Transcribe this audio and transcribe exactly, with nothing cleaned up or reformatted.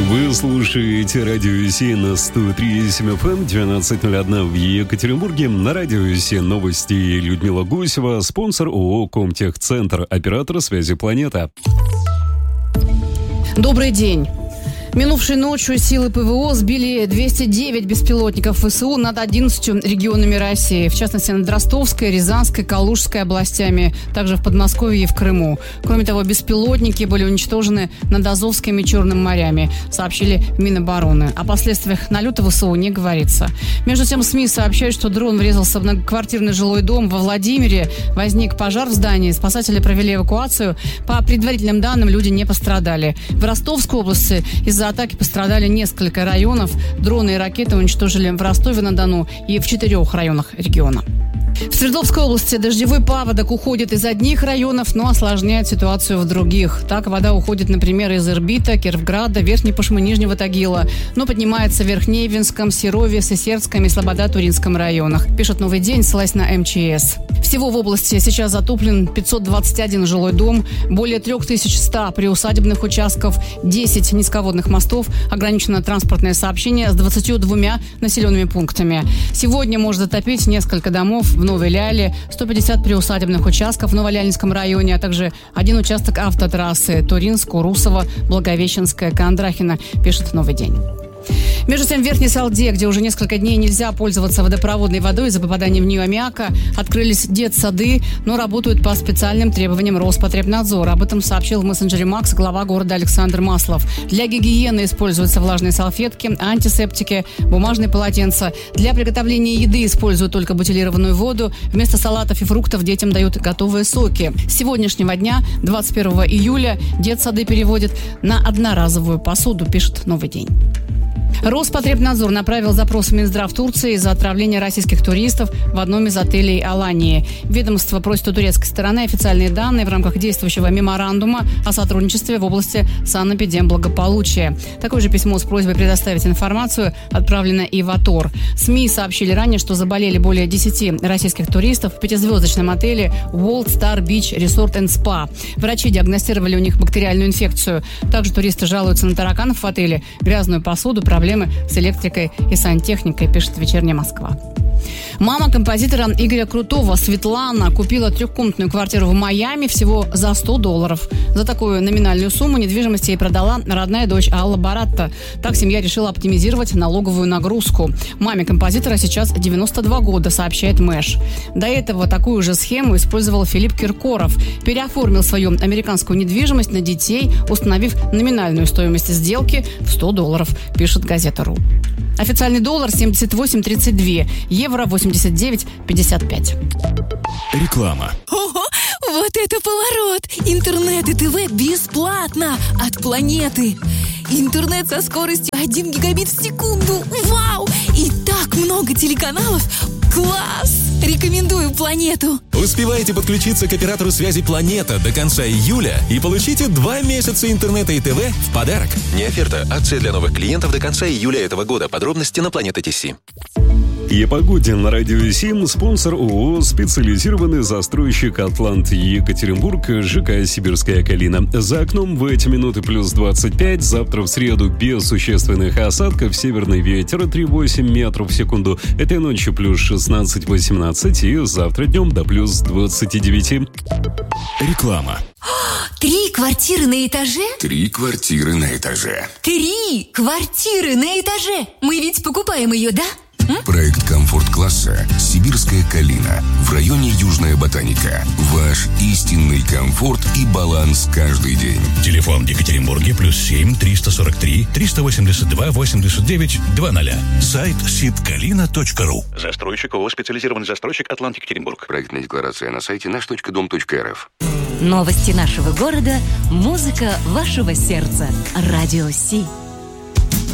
Вы слушаете радио СИ на сто три и семь эф эм, двенадцать ноль один в Екатеринбурге. На радио СИ новости Людмила Гусева, спонсор ООО «Комтехцентр», оператор связи «Планета». Добрый день. Минувшей ночью силы ПВО сбили двести девять беспилотников ВСУ над одиннадцатью регионами России, в частности над Ростовской, Рязанской, Калужской областями, также в Подмосковье и в Крыму. Кроме того, беспилотники были уничтожены над Азовским и Черным морями, сообщили в Минобороны. О последствиях налета ВСУ не говорится. Между тем, СМИ сообщают, что дрон врезался в многоквартирный жилой дом во Владимире. Возник пожар в здании, спасатели провели эвакуацию. По предварительным данным, люди не пострадали. В Ростовской области из-за Из-за атаки пострадали несколько районов. Дроны и ракеты уничтожили в Ростове-на-Дону и в четырех районах региона. В Свердловской области дождевой паводок уходит из одних районов, но осложняет ситуацию в других. Так, вода уходит, например, из Ирбита, Кировграда, Верхней Пышмы, Нижнего Тагила, но поднимается в Верхневинском, Серове, Сысердском и Слобода-Туринском районах, пишет «Новый день», ссылаясь на эм че эс. Всего в области сейчас затоплен пятьсот двадцать один жилой дом, более три тысячи сто приусадебных участков, десять низководных мостов, ограничено транспортное сообщение с двадцатью двумя населенными пунктами. Сегодня может затопить несколько домов в Новой Ляле, сто пятьдесят приусадебных участков в Новоляльнском районе, а также один участок автотрассы Туринск, Русово, Благовещенская, Кондрахина, пишет «Новый день». Между тем, в Верхней Салде, где уже несколько дней нельзя пользоваться водопроводной водой из-за попадания в нее аммиака, открылись детсады, но работают по специальным требованиям Роспотребнадзора. Об этом сообщил в мессенджере Макс глава города Александр Маслов. Для гигиены используются влажные салфетки, антисептики, бумажные полотенца. Для приготовления еды используют только бутилированную воду. Вместо салатов и фруктов детям дают готовые соки. С сегодняшнего дня, двадцать первого июля, детсады переводят на одноразовую посуду, пишет «Новый день». Роспотребнадзор направил запрос в Минздрав Турции за отравление российских туристов в одном из отелей Алании. Ведомство просит у турецкой стороны официальные данные в рамках действующего меморандума о сотрудничестве в области санэпидемблагополучия. Такое же письмо с просьбой предоставить информацию отправлено и в АТОР. СМИ сообщили ранее, что заболели более десяти российских туристов в пятизвездочном отеле World Star Beach Resort and Spa. Врачи диагностировали у них бактериальную инфекцию. Также туристы жалуются на тараканов в отеле, грязную посуду, проблемы с электрикой и сантехникой, пишет «Вечерняя Москва». Мама композитора Игоря Крутого, Светлана, купила трехкомнатную квартиру в Майами всего за сто долларов. За такую номинальную сумму недвижимость ей продала родная дочь Алла Баратта. Так семья решила оптимизировать налоговую нагрузку. Маме композитора сейчас девяносто два года, сообщает Мэш. До этого такую же схему использовал Филипп Киркоров. Переоформил свою американскую недвижимость на детей, установив номинальную стоимость сделки в сто долларов, пишет газета.ру. Официальный доллар семьдесят восемь тридцать два, евро восемьдесят девять пятьдесят пять. Реклама. Ого, вот это поворот! Интернет и ТВ бесплатно от Планеты. Интернет со скоростью один гигабит в секунду. Вау! И так много телеканалов. Класс! Рекомендую Планету. Успевайте подключиться к оператору связи «Планета» до конца июля и получите два месяца интернета и ТВ в подарок. Не оферта, акция для новых клиентов до конца июля этого года. Подробности на Планета ТС. И о погоде на радио СИМ, спонсор ООО «Специализированный застройщик Атлант Екатеринбург», ЖК «Сибирская Калина». За окном в эти минуты плюс двадцать пять, завтра в среду без существенных осадков, северный ветер три целых восемь десятых метров в секунду, этой ночью плюс шестнадцать восемнадцать и завтра днем до плюс двадцать девять. Реклама. Три квартиры на этаже? Три квартиры на этаже. Три квартиры на этаже! Мы ведь покупаем ее, да? Проект комфорт-класса «Сибирская Калина» в районе Южная Ботаника. Ваш истинный комфорт и баланс каждый день. Телефон в Екатеринбурге плюс семь триста сорок три триста восемьдесят два восемьдесят девять двадцать. Сайт сибкалина точка ру. Застройщик ООО «Специализированный застройщик Атлант Екатеринбург». Проектная декларация на сайте наш точка дом точка эр эф. Новости нашего города, музыка вашего сердца. Радио СИ.